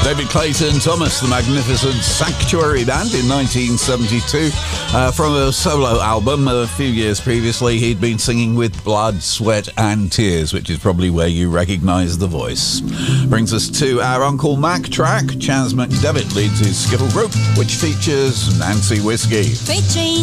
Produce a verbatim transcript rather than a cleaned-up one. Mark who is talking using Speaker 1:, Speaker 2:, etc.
Speaker 1: David Clayton Thomas, the magnificent Sanctuary Band in nineteen seventy-two. Uh, from a solo album a few years previously, he'd been singing with Blood, Sweat and Tears, which is probably where you recognise the voice. Brings us to our Uncle Mac track. Chas McDevitt leads his skiffle group, which features Nancy Whiskey.
Speaker 2: Freight train